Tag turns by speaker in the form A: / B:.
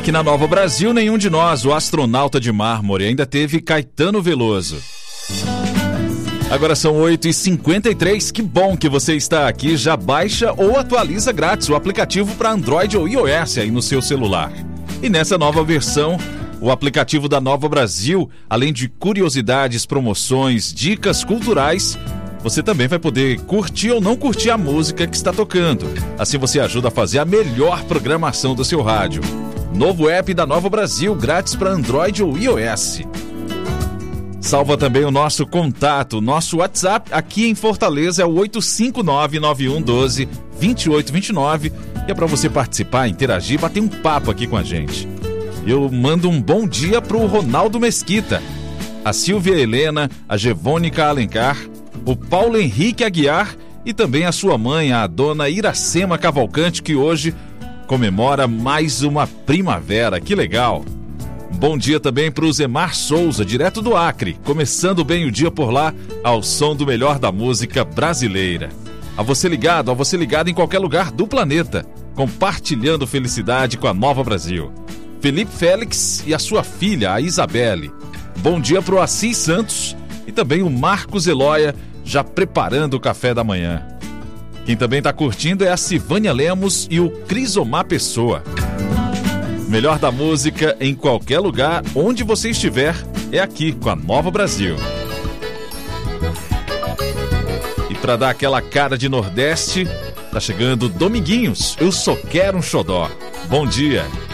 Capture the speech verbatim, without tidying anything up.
A: Aqui na Nova Brasil, nenhum de nós, o astronauta de mármore, ainda teve Caetano Veloso. Agora são oito e cinquenta e três, que bom que você está aqui. Já baixa ou atualiza grátis o aplicativo para Android ou iOS aí no seu celular. E nessa nova versão, o aplicativo da Nova Brasil, além de curiosidades, promoções, dicas culturais, você também vai poder curtir ou não curtir a música que está tocando. Assim você ajuda a fazer a melhor programação do seu rádio. Novo app da Nova Brasil, grátis para Android ou iOS. Salva também o nosso contato, nosso WhatsApp aqui em Fortaleza é o oito cinco nove, nove um um dois, dois oito dois nove, e é para você participar, interagir, bater um papo aqui com a gente. Eu mando um bom dia pro Ronaldo Mesquita, a Silvia Helena, a Gevônica Alencar, o Paulo Henrique Aguiar e também a sua mãe, a dona Iracema Cavalcante, que hoje comemora mais uma primavera. Que legal! Bom dia também para o Zemar Souza, direto do Acre, começando bem o dia por lá, ao som do melhor da música brasileira. A você ligado, a você ligado em qualquer lugar do planeta, compartilhando felicidade com a Nova Brasil. Felipe Félix e a sua filha, a Isabelle. Bom dia para o Assis Santos e também o Marcos Eloia, já preparando o café da manhã. Quem também está curtindo é a Sivânia Lemos e o Crisomar Pessoa. Melhor da música em qualquer lugar, onde você estiver, é aqui com a Nova Brasil. E para dar aquela cara de Nordeste, tá chegando Dominguinhos, Eu Só Quero um Xodó. Bom dia!